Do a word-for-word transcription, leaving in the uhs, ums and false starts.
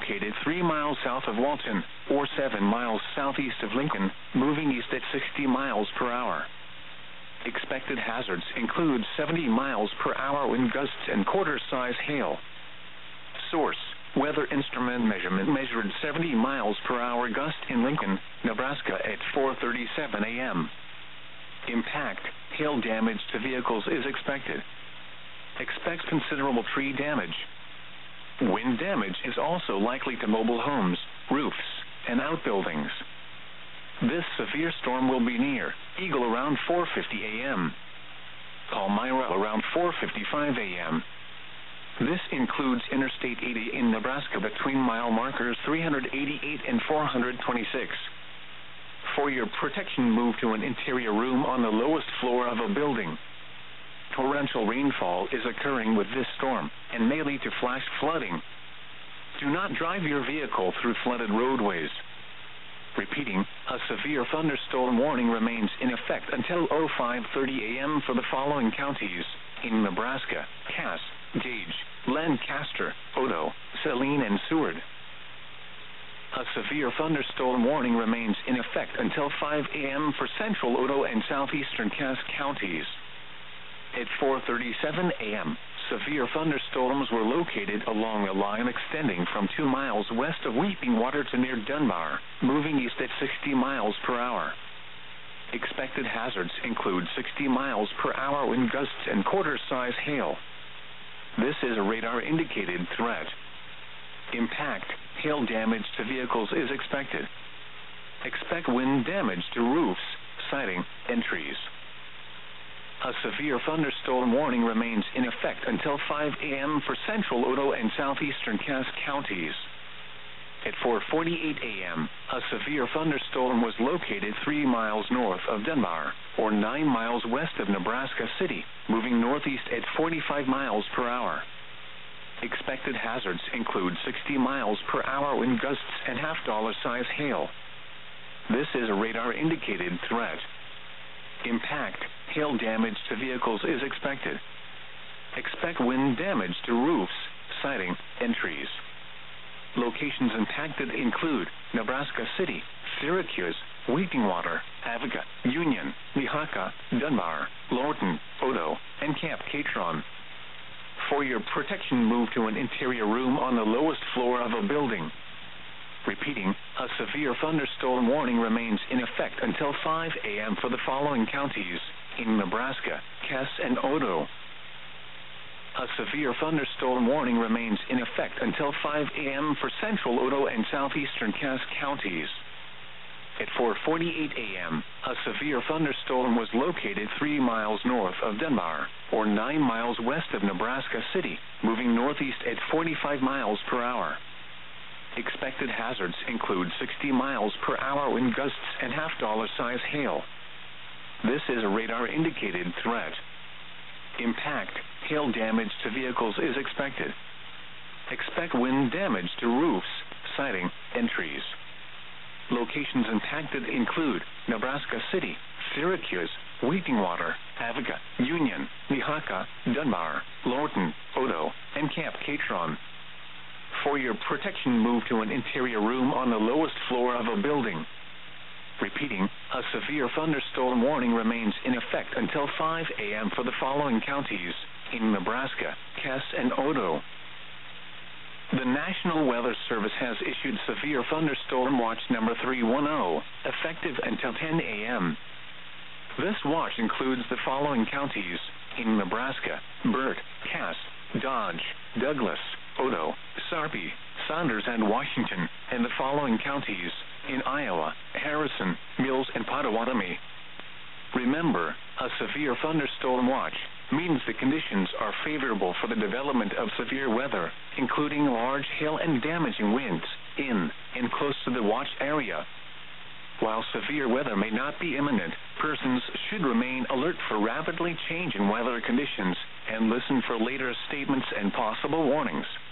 located three miles south of Walton, or seven miles southeast of Lincoln, moving east at sixty miles per hour. Expected hazards include seventy miles per hour wind gusts and quarter-size hail. Source: Weather Instrument Measurement measured seventy miles per hour gust in Lincoln, Nebraska at four thirty-seven a m Impact: hail damage to vehicles is expected. Expect considerable tree damage. Wind damage is also likely to mobile homes, roofs, and outbuildings. This severe storm will be near Eagle around four fifty a m Palmyra around four fifty-five a m This includes Interstate eighty in Nebraska between mile markers three eighty-eight and four twenty-six. For your protection, move to an interior room on the lowest floor of a building. Torrential rainfall is occurring with this storm and may lead to flash flooding. Do not drive your vehicle through flooded roadways. Repeating, a severe thunderstorm warning remains in effect until five thirty a m for the following counties in Nebraska: Cass, Gage, Lancaster, Odo, Saline, and Seward. A severe thunderstorm warning remains in effect until five a m for central Odo and southeastern Cass counties. At four thirty-seven a m, severe thunderstorms were located along a line extending from two miles west of Weeping Water to near Dunbar, moving east at sixty miles per hour. Expected hazards include sixty miles per hour wind gusts and quarter-size hail. This is a radar-indicated threat. Impact: hail damage to vehicles is expected. Expect wind damage to roofs, siding, and trees. A severe thunderstorm warning remains in effect until five a m for central Odo and southeastern Cass counties. At four forty-eight a m, a severe thunderstorm was located three miles north of Dunbar, or nine miles west of Nebraska City, moving northeast at forty-five miles per hour. Expected hazards include sixty miles per hour wind gusts and half-dollar size hail. This is a radar-indicated threat. Impact: hail damage to vehicles is expected. Expect wind damage to roofs, siding, and trees. Locations impacted include Nebraska City, Syracuse, Weeping Water, Aviga, Union, Nehaka, Dunbar, Lorton, Odo, and Camp Catron. For your protection, move to an interior room on the lowest floor of a building. Repeating, a severe thunderstorm warning remains in effect until five a m for the following counties in Nebraska: Cass and Odo. A severe thunderstorm warning remains in effect until five a m for central Odo and southeastern Cass counties. At four forty-eight a m, a severe thunderstorm was located three miles north of Dunbar, or nine miles west of Nebraska City, moving northeast at forty-five miles per hour. Expected hazards include sixty miles per hour wind gusts and half-dollar size hail. This is a radar-indicated threat. Impact: hail damage to vehicles is expected. Expect wind damage to roofs, siding, and trees. Locations impacted include Nebraska City, Syracuse, Weeping Water, Aviga, Union, Nehaka, Dunbar, Lorton, Odo, and Camp Catron. For your protection, move to an interior room on the lowest floor of a building. Repeating, a severe thunderstorm warning remains in effect until five a m for the following counties in Nebraska: Cass and Odo. The National Weather Service has issued Severe Thunderstorm Watch number three one zero, effective until ten a m This watch includes the following counties in Nebraska: Burt, Cass, Dodge, Douglas, Odo, Sarpy, Saunders, and Washington, and the following counties in Iowa: Harrison, Mills, and Pottawatomie. Remember, a severe thunderstorm watch means the conditions are favorable for the development of severe weather, including large hail and damaging winds, in and close to the watch area. While severe weather may not be imminent, persons should remain alert for rapidly changing weather conditions and listen for later statements and possible warnings.